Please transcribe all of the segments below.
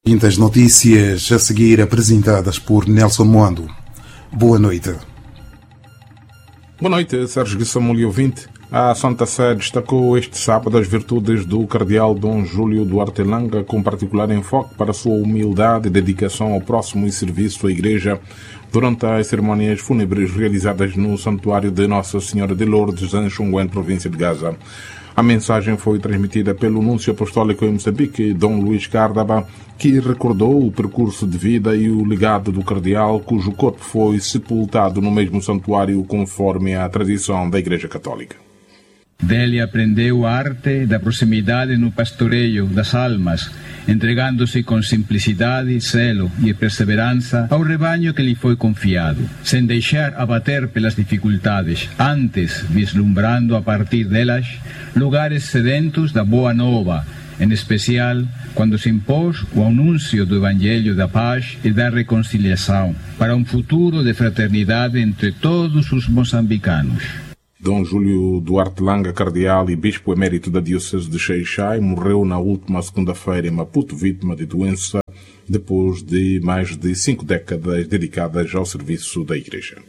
Quintas notícias a seguir apresentadas por Nelson Moando. Boa noite. Boa noite, Sérgio Guissamuli ouvinte. A Santa Sé destacou este sábado as virtudes do cardeal Dom Júlio Duarte Langa, com particular enfoque para sua humildade e dedicação ao próximo e serviço à Igreja durante as cerimônias fúnebres realizadas no Santuário de Nossa Senhora de Lourdes, em Xunguém, província de Gaza. A mensagem foi transmitida pelo Núncio Apostólico em Moçambique, Dom Luís Cárdaba, que recordou o percurso de vida e o legado do cardeal, cujo corpo foi sepultado no mesmo santuário conforme a tradição da Igreja Católica. Dele aprendeu a arte da proximidade no pastoreio das almas, entregando-se com simplicidade, zelo e perseverança ao rebanho que lhe foi confiado, sem deixar abater pelas dificuldades, antes vislumbrando a partir delas lugares sedentos da boa nova, em especial quando se impôs o anúncio do Evangelho da paz e da reconciliação, para um futuro de fraternidade entre todos os moçambicanos. Dom Júlio Duarte Langa, cardeal e bispo emérito da Diocese de Xai-Xai, morreu na última segunda-feira em Maputo, vítima de doença, depois de mais de 5 décadas dedicadas ao serviço da Igreja.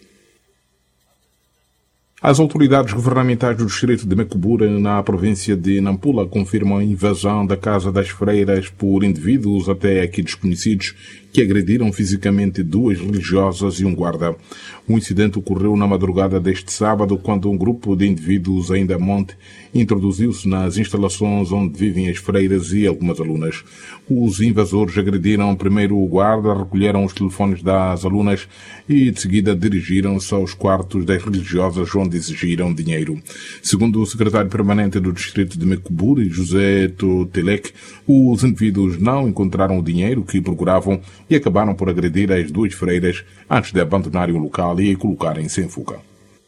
As autoridades governamentais do distrito de Mecubura, na província de Nampula, confirmam a invasão da Casa das Freiras por indivíduos até aqui desconhecidos que agrediram fisicamente 2 religiosas e um guarda. O incidente ocorreu na madrugada deste sábado, quando um grupo de indivíduos ainda a monte introduziu-se nas instalações onde vivem as freiras e algumas alunas. Os invasores agrediram primeiro o guarda, recolheram os telefones das alunas e, de seguida, dirigiram-se aos quartos das religiosas, onde exigiram dinheiro. Segundo o secretário permanente do distrito de Mecuburi, José Totelec, os indivíduos não encontraram o dinheiro que procuravam e acabaram por agredir as 2 freiras antes de abandonarem o local e colocarem-se em fuga.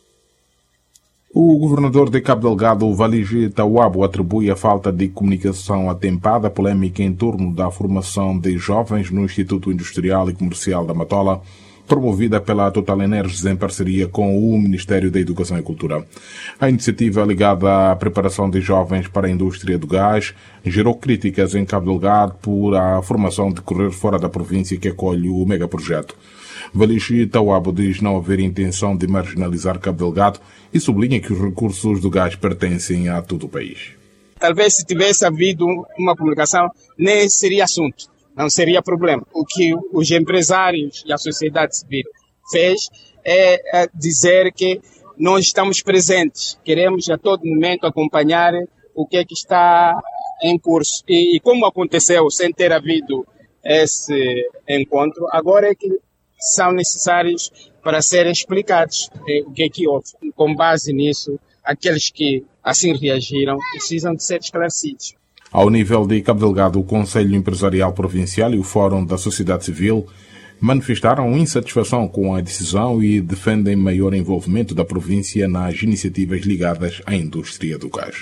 O governador de Cabo Delgado, Waligi Tawabo, atribui a falta de comunicação atempada à polémica em torno da formação de jovens no Instituto Industrial e Comercial da Matola, promovida pela Total Energies em parceria com o Ministério da Educação e Cultura. A iniciativa ligada à preparação de jovens para a indústria do gás gerou críticas em Cabo Delgado por a formação decorrer fora da província que acolhe o megaprojeto. Waligi Tawabo diz não haver intenção de marginalizar Cabo Delgado e sublinha que os recursos do gás pertencem a todo o país. Talvez se tivesse havido uma comunicação, nem seria assunto. Não seria problema. O que os empresários e a sociedade civil fez é dizer que nós estamos presentes, queremos a todo momento acompanhar o que é que está em curso. E como aconteceu sem ter havido esse encontro, agora é que são necessários para serem explicados o que é que houve. Com base nisso, aqueles que assim reagiram precisam de ser esclarecidos. Ao nível de Cabo Delgado, o Conselho Empresarial Provincial e o Fórum da Sociedade Civil manifestaram insatisfação com a decisão e defendem maior envolvimento da província nas iniciativas ligadas à indústria do gás.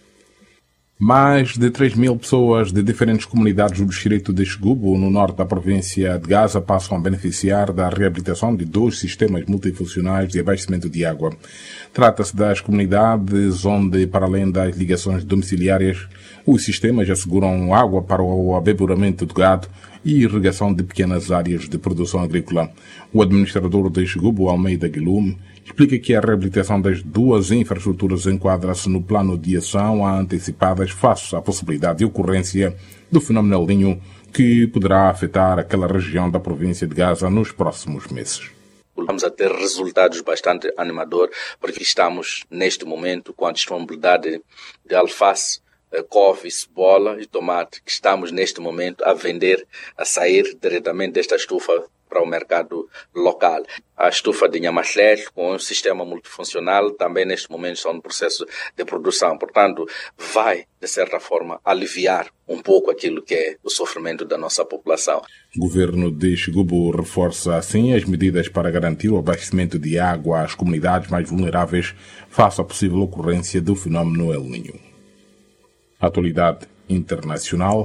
Mais de 3.000 pessoas de diferentes comunidades do distrito de Xigubo, no norte da província de Gaza, passam a beneficiar da reabilitação de 2 sistemas multifuncionais de abastecimento de água. Trata-se das comunidades onde, para além das ligações domiciliárias, os sistemas asseguram água para o abeburamento do gado e irrigação de pequenas áreas de produção agrícola. O administrador de Xigubo, Almeida Guilherme, explica que a reabilitação das 2 infraestruturas enquadra-se no plano de ação a antecipadas face à possibilidade de ocorrência do fenómeno El Niño, que poderá afetar aquela região da província de Gaza nos próximos meses. Vamos a ter resultados bastante animadores, porque estamos neste momento com a disponibilidade de alface, couve, cebola e tomate, que estamos neste momento a vender, a sair diretamente desta estufa para o mercado local. A estufa de Nhamaxlé, com um sistema multifuncional, também neste momento estão no processo de produção. Portanto, vai, de certa forma, aliviar um pouco aquilo que é o sofrimento da nossa população. O governo de Xigubo reforça, assim, as medidas para garantir o abastecimento de água às comunidades mais vulneráveis face à possível ocorrência do fenómeno El Niño. Atualidade internacional.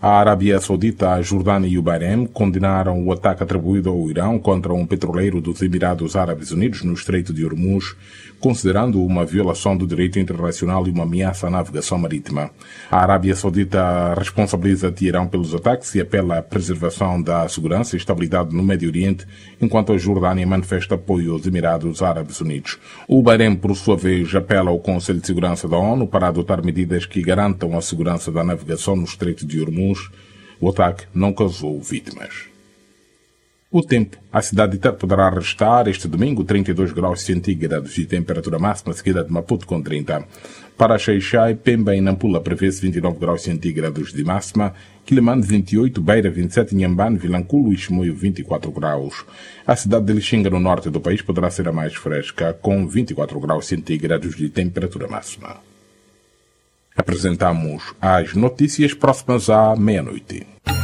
A Arábia Saudita, a Jordânia e o Bahrein condenaram o ataque atribuído ao Irão contra um petroleiro dos Emirados Árabes Unidos no Estreito de Hormuz, considerando uma violação do direito internacional e uma ameaça à navegação marítima. A Arábia Saudita responsabiliza Teherão pelos ataques e apela à preservação da segurança e estabilidade no Médio Oriente, enquanto a Jordânia manifesta apoio aos Emirados Árabes Unidos. O Bahrein, por sua vez, apela ao Conselho de Segurança da ONU para adotar medidas que garantam a segurança da navegação no Estreito de Hormuz. O ataque não causou vítimas. O tempo. A cidade de Tete poderá registrar este domingo 32 graus centígrados de temperatura máxima, seguida de Maputo com 30. Para Xai-Xai, Pemba e Nampula prevê-se 29 graus centígrados de máxima, Quilimane 28, Beira 27, Inhambane, Vilanculo e Chimoio 24 graus. A cidade de Lixinga, no norte do país, poderá ser a mais fresca, com 24 graus centígrados de temperatura máxima. Apresentamos as notícias próximas à meia-noite.